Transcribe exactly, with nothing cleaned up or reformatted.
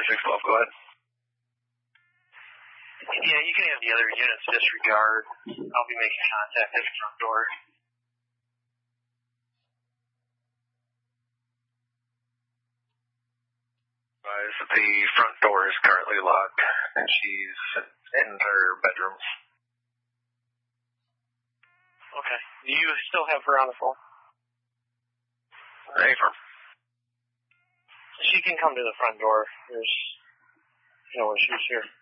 forty-six twelve, go ahead. Yeah, you can have the other units disregard. I'll be making contact at the front door. The front door is currently locked, and she's in her bedroom. Okay. Do you still have her on the phone? Affirm. She can come to the front door. There's no issues here.